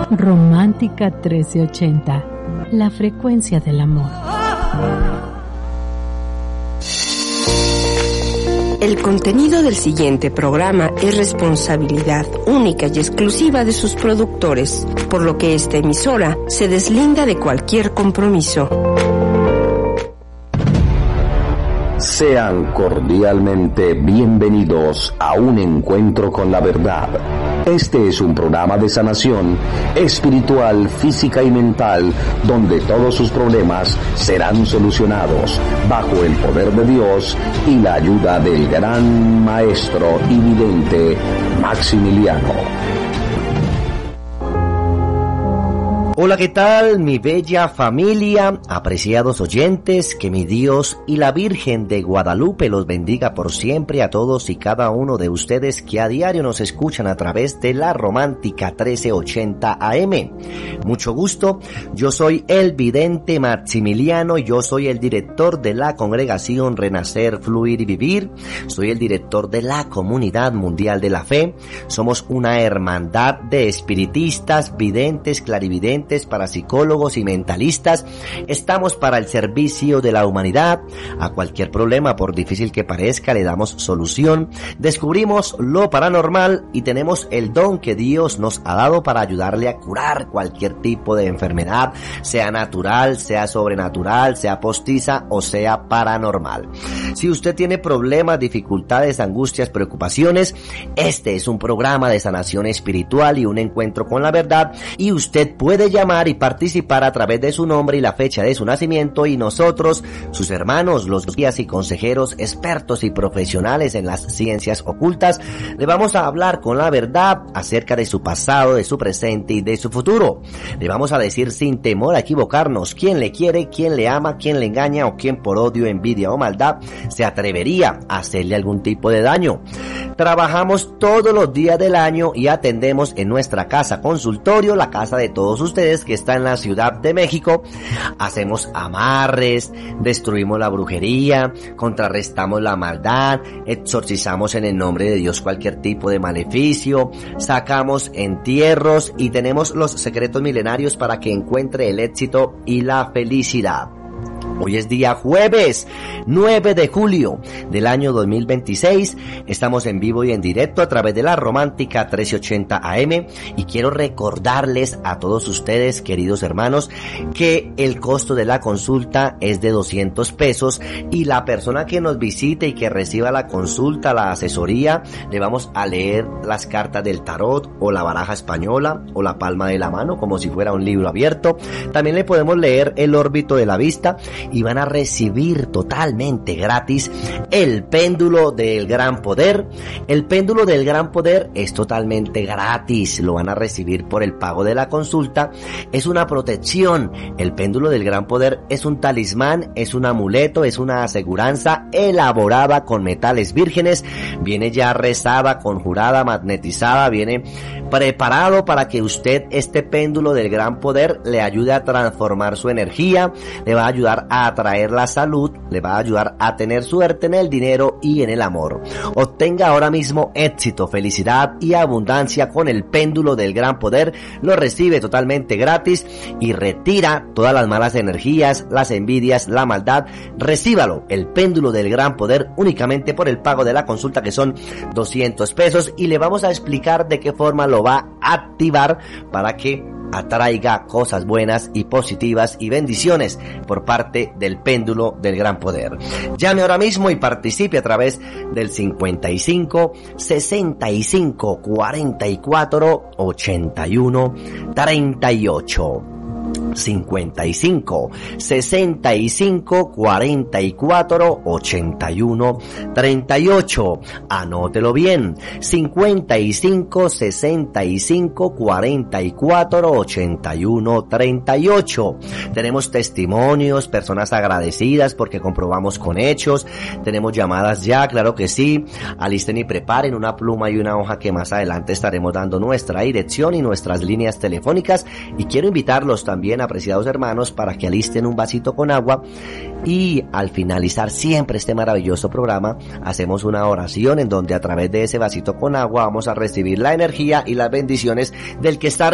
Romántica 1380, la frecuencia del amor. El contenido del siguiente programa es responsabilidad única y exclusiva de sus productores, por lo que esta emisora se deslinda de cualquier compromiso. Sean cordialmente bienvenidos a un encuentro con la verdad. Este es un programa de sanación espiritual, física y mental, donde todos sus problemas serán solucionados bajo el poder de Dios y la ayuda del gran maestro y vidente Maximiliano. Hola, ¿qué tal, mi bella familia, apreciados oyentes? Que mi Dios y la Virgen de Guadalupe los bendiga por siempre a todos y cada uno de ustedes que a diario nos escuchan a través de la Romántica 1380 AM. Mucho gusto, yo soy el vidente Maximiliano, yo soy el director de la congregación Renacer, Fluir y Vivir, soy el director de la Comunidad Mundial de la Fe, somos una hermandad de espiritistas, videntes, clarividentes, parapsicólogos y mentalistas. Estamos para el servicio de la humanidad. A cualquier problema, por difícil que parezca, le damos solución. Descubrimos lo paranormal y tenemos el don que Dios nos ha dado para ayudarle a curar cualquier tipo de enfermedad, sea natural, sea sobrenatural, sea postiza o sea paranormal. Si usted tiene problemas, dificultades, angustias, preocupaciones, este es un programa de sanación espiritual y un encuentro con la verdad, y usted puede llamar y participar a través de su nombre y la fecha de su nacimiento, y nosotros, sus hermanos, los guías y consejeros, expertos y profesionales en las ciencias ocultas, le vamos a hablar con la verdad acerca de su pasado, de su presente y de su futuro. Le vamos a decir sin temor a equivocarnos quién le quiere, quién le ama, quién le engaña o quién por odio, envidia o maldad se atrevería a hacerle algún tipo de daño. Trabajamos todos los días del año y atendemos en nuestra casa consultorio, la casa de todos ustedes que está en la Ciudad de México. Hacemos amarres, destruimos la brujería, contrarrestamos la maldad, exorcizamos en el nombre de Dios cualquier tipo de maleficio, sacamos entierros y tenemos los secretos milenarios para que encuentre el éxito y la felicidad. Hoy es día jueves 9 de julio del año 2026, estamos en vivo y en directo a través de la Romántica 1380 AM y quiero recordarles a todos ustedes, queridos hermanos, que el costo de la consulta es de 200 pesos y la persona que nos visite y que reciba la consulta, la asesoría, le vamos a leer las cartas del tarot o la baraja española o la palma de la mano como si fuera un libro abierto. También le podemos leer el órbito de la vista y van a recibir totalmente gratis el péndulo del gran poder. El péndulo del gran poder es totalmente gratis, lo van a recibir por el pago de la consulta. Es una protección. El péndulo del gran poder es un talismán, es un amuleto, es una aseguranza elaborada con metales vírgenes, viene ya rezada, conjurada, magnetizada, viene preparado para que usted, este péndulo del gran poder, le ayude a transformar su energía, le va a ayudar a atraer la salud, le va a ayudar a tener suerte en el dinero y en el amor. Obtenga ahora mismo éxito, felicidad y abundancia con el péndulo del gran poder. Lo recibe totalmente gratis y retira todas las malas energías, las envidias, la maldad. Recíbalo, el péndulo del gran poder, únicamente por el pago de la consulta, que son 200 pesos, y le vamos a explicar de qué forma lo va a activar para que atraiga cosas buenas y positivas y bendiciones por parte del péndulo del gran poder. Llame ahora mismo y participe a través del 55 65 44 81 38. 55 65 44 81 38. Anótelo bien. 55 65 44 81 38. Tenemos testimonios, personas agradecidas porque comprobamos con hechos. Tenemos llamadas ya, claro que sí. Alisten y preparen una pluma y una hoja, que más adelante estaremos dando nuestra dirección y nuestras líneas telefónicas. Y quiero invitarlos también, apreciados hermanos, para que alisten un vasito con agua, y al finalizar siempre este maravilloso programa hacemos una oración en donde a través de ese vasito con agua vamos a recibir la energía y las bendiciones del que está